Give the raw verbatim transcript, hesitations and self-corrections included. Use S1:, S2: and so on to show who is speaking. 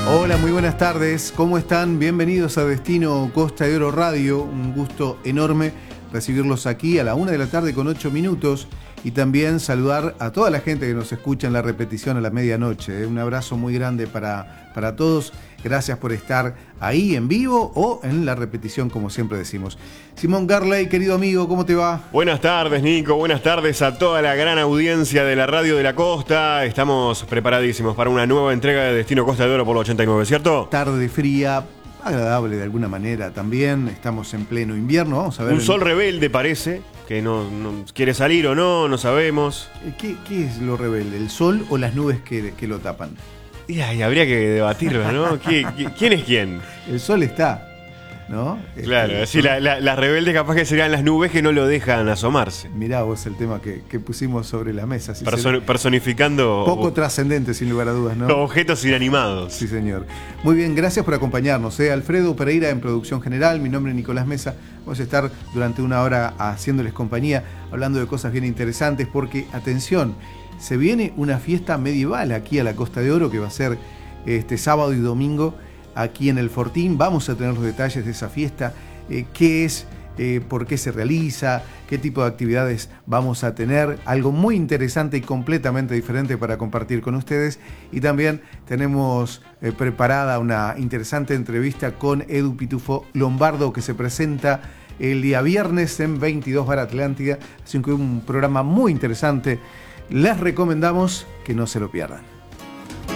S1: Hola, muy buenas tardes. ¿Cómo están? Bienvenidos a Destino Costa de Oro Radio. Un gusto enorme recibirlos aquí a la una de la tarde con ocho minutos y también saludar a toda la gente que nos escucha en la repetición a la medianoche. Un abrazo muy grande para, para todos. Gracias por estar ahí en vivo o en la repetición, como siempre decimos. Simón Garley, querido amigo, ¿cómo te va?
S2: Buenas tardes, Nico. Buenas tardes a toda la gran audiencia de la Radio de la Costa. Estamos preparadísimos para una nueva entrega de Destino Costa de Oro por la ochenta y nueve, ¿cierto?
S1: Tarde fría, agradable de alguna manera también. Estamos en pleno invierno. Vamos a ver.
S2: Un
S1: el...
S2: sol rebelde parece, que no, no quiere salir o no, no sabemos.
S1: ¿Qué, qué es lo rebelde? ¿El sol o las nubes que, que lo tapan?
S2: Y ay, habría que debatirlo, ¿no? ¿Qui- qui- ¿Quién es quién?
S1: El sol está, ¿no?
S2: Claro,
S1: Este,
S2: sí, la, la, las rebeldes capaz que serían las nubes que no lo dejan asomarse.
S1: Mirá vos el tema que, que pusimos sobre la mesa. Si
S2: Person- personificando
S1: poco
S2: o-
S1: trascendente, sin lugar a dudas, ¿no?
S2: objetos inanimados.
S1: Sí, señor. Muy bien, gracias por acompañarnos. ¿eh? Alfredo Pereira en producción general, mi nombre es Nicolás Mesa. Vamos a estar durante una hora haciéndoles compañía, hablando de cosas bien interesantes, porque, atención, se viene una fiesta medieval aquí a la Costa de Oro, que va a ser este sábado y domingo aquí en el Fortín. Vamos a tener los detalles de esa fiesta, eh, qué es, eh, por qué se realiza, qué tipo de actividades vamos a tener, algo muy interesante y completamente diferente para compartir con ustedes. Y también tenemos eh, preparada una interesante entrevista con Edu Pitufo Lombardo, que se presenta el día viernes en veintidós Bar Atlántida. Así que un programa muy interesante. Les recomendamos que no se lo pierdan.